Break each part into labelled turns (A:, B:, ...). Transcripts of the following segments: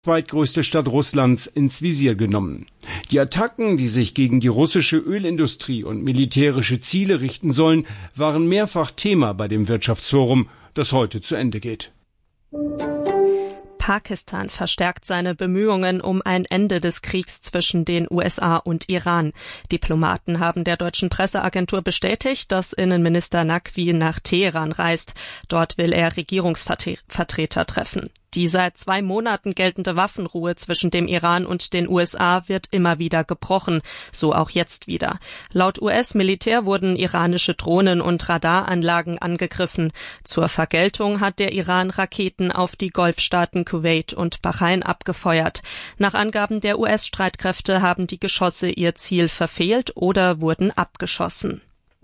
A: zweitgrößte Stadt Russlands, ins Visier genommen. Die Attacken, die sich gegen die russische Ölindustrie und militärische Ziele richten sollen, waren mehrfach Thema bei dem Wirtschaftsforum, das heute zu Ende geht.
B: Pakistan verstärkt seine Bemühungen um ein Ende des Kriegs zwischen den USA und Iran. Diplomaten haben der deutschen Presseagentur bestätigt, dass Innenminister Naqvi nach Teheran reist. Dort will er Regierungsvertreter treffen. Die seit 2 Monaten geltende Waffenruhe zwischen dem Iran und den USA wird immer wieder gebrochen, so auch jetzt wieder. Laut US-Militär wurden iranische Drohnen und Radaranlagen angegriffen. Zur Vergeltung hat der Iran Raketen auf die Golfstaaten Kuwait und Bahrain abgefeuert. Nach Angaben der US-Streitkräfte haben die Geschosse ihr Ziel verfehlt oder wurden abgeschossen.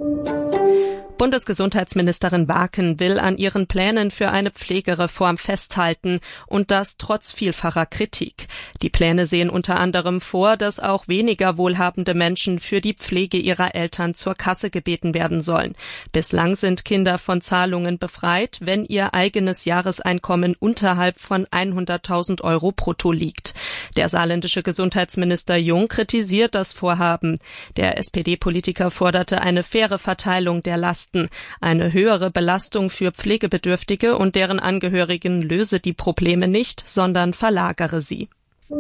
B: Bundesgesundheitsministerin Waken will an ihren Plänen für eine Pflegereform festhalten und das trotz vielfacher Kritik. Die Pläne sehen unter anderem vor, dass auch weniger wohlhabende Menschen für die Pflege ihrer Eltern zur Kasse gebeten werden sollen. Bislang sind Kinder von Zahlungen befreit, wenn ihr eigenes Jahreseinkommen unterhalb von 100.000 Euro brutto liegt. Der saarländische Gesundheitsminister Jung kritisiert das Vorhaben. Der SPD-Politiker forderte eine faire Verteilung der Lasten. Eine höhere Belastung für Pflegebedürftige und deren Angehörigen löse die Probleme nicht, sondern verlagere sie.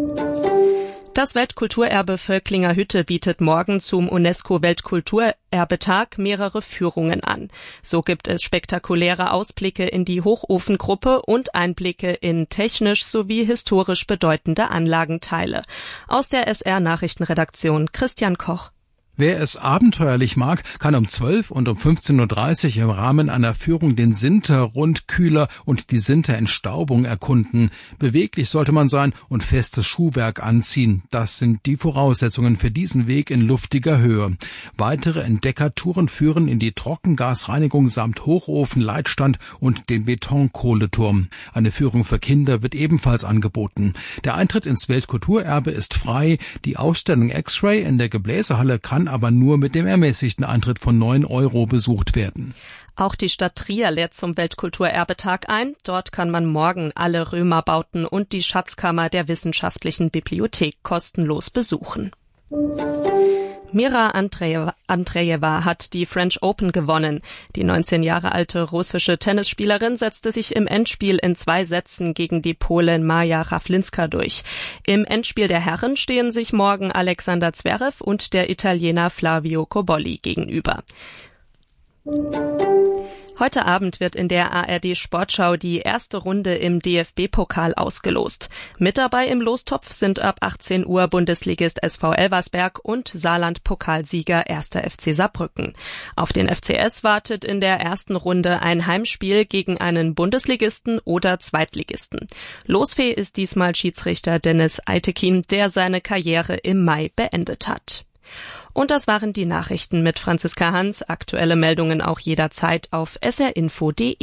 B: Das Weltkulturerbe Völklinger Hütte bietet morgen zum UNESCO-Weltkulturerbetag mehrere Führungen an. So gibt es spektakuläre Ausblicke in die Hochofengruppe und Einblicke in technisch sowie historisch bedeutende Anlagenteile. Aus der SR-Nachrichtenredaktion Christian Koch.
C: Wer es abenteuerlich mag, kann um 12 und um 15.30 Uhr im Rahmen einer Führung den Sinter-Rundkühler und die Sinter-Entstaubung erkunden. Beweglich sollte man sein und festes Schuhwerk anziehen. Das sind die Voraussetzungen für diesen Weg in luftiger Höhe. Weitere Entdeckertouren führen in die Trockengasreinigung samt Hochofen, Leitstand und den Betonkohleturm. Eine Führung für Kinder wird ebenfalls angeboten. Der Eintritt ins Weltkulturerbe ist frei. Die Ausstellung X-Ray in der Gebläsehalle kann aber nur mit dem ermäßigten Eintritt von 9 Euro besucht werden.
B: Auch die Stadt Trier lädt zum Weltkulturerbetag ein. Dort kann man morgen alle Römerbauten und die Schatzkammer der Wissenschaftlichen Bibliothek kostenlos besuchen. Mira Andreeva hat die French Open gewonnen. Die 19 Jahre alte russische Tennisspielerin setzte sich im Endspiel in 2 Sätzen gegen die Polin Maja Raflinska durch. Im Endspiel der Herren stehen sich morgen Alexander Zverev und der Italiener Flavio Cobolli gegenüber. Heute Abend wird in der ARD-Sportschau die erste Runde im DFB-Pokal ausgelost. Mit dabei im Lostopf sind ab 18 Uhr Bundesligist SV Elversberg und Saarland-Pokalsieger 1. FC Saarbrücken. Auf den FCS wartet in der ersten Runde ein Heimspiel gegen einen Bundesligisten oder Zweitligisten. Losfee ist diesmal Schiedsrichter Dennis Eitekin, der seine Karriere im Mai beendet hat. Und das waren die Nachrichten mit Franziska Hans. Aktuelle Meldungen auch jederzeit auf srinfo.de.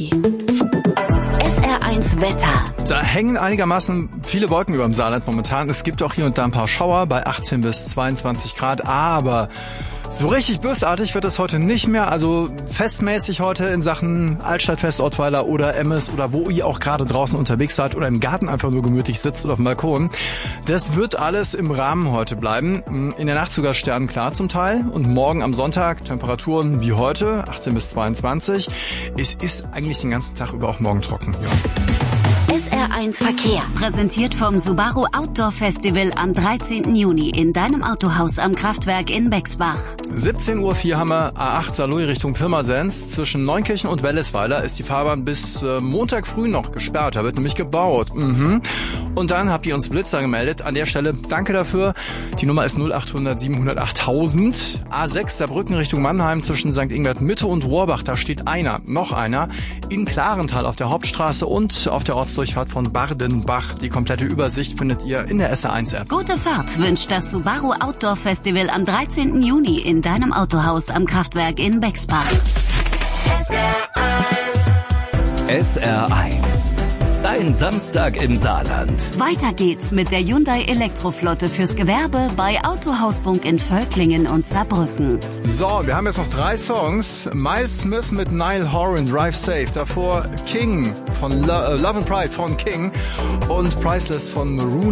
D: SR1 Wetter.
E: Da hängen einigermaßen viele Wolken über dem Saarland momentan. Es gibt auch hier und da ein paar Schauer bei 18 bis 22 Grad, aber so richtig bösartig wird es heute nicht mehr. Also festmäßig heute in Sachen Altstadtfest Ottweiler oder Emmes oder wo ihr auch gerade draußen unterwegs seid oder im Garten einfach nur gemütlich sitzt oder auf dem Balkon. Das wird alles im Rahmen heute bleiben. In der Nacht sogar sternenklar zum Teil und morgen am Sonntag Temperaturen wie heute, 18 bis 22. Es ist eigentlich den ganzen Tag über auch morgen trocken. Ja.
D: SR1 Verkehr, präsentiert vom Subaru Outdoor Festival am 13. Juni in deinem Autohaus am Kraftwerk in Bexbach.
E: 17:04 Uhr haben wir A8 Saarlouis Richtung Pirmasens. Zwischen Neunkirchen und Wellesweiler ist die Fahrbahn bis Montag früh noch gesperrt. Da wird nämlich gebaut. Und dann habt ihr uns Blitzer gemeldet. An der Stelle danke dafür. Die Nummer ist 0800 700 8000. A6 Saarbrücken Richtung Mannheim zwischen St. Ingbert Mitte und Rohrbach. Da steht noch einer. In Klarental auf der Hauptstraße und auf der Ortsdurchfahrt von Bardenbach. Die komplette Übersicht findet ihr in der SR1-App.
D: Gute Fahrt wünscht das Subaru Outdoor Festival am 13. Juni in deinem Autohaus am Kraftwerk in Bexbach.
F: SR1. Ein Samstag im Saarland.
D: Weiter geht's mit der Hyundai Elektroflotte fürs Gewerbe bei Autohaus Bunk in Völklingen und Saarbrücken.
E: So, wir haben jetzt noch 3 Songs. Miles Smith mit Niall Horan, Drive Safe. Davor King von Love and Pride von King und Priceless von Maroon